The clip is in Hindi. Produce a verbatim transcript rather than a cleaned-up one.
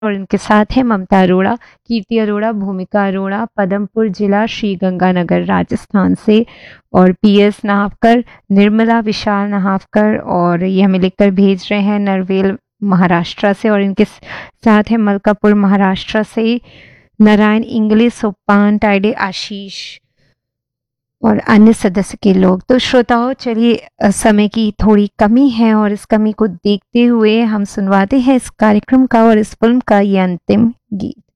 और इनके साथ है ममता अरोड़ा, कीर्ति अरोड़ा, भूमिका अरोड़ा, पदमपुर जिला श्री गंगानगर राजस्थान से, और पी एस नाहवकर, निर्मला विशाल नाहवकर, और ये हमें लिखकर भेज रहे हैं नरवेल महाराष्ट्र से, और इनके साथ है मलकापुर महाराष्ट्र से नारायण इंग्लिश, सोपान टाइडे, आशीष और अन्य सदस्य के लोग। तो श्रोताओं, चलिए समय की थोड़ी कमी है और इस कमी को देखते हुए हम सुनवाते हैं इस कार्यक्रम का और इस फिल्म का ये अंतिम गीत।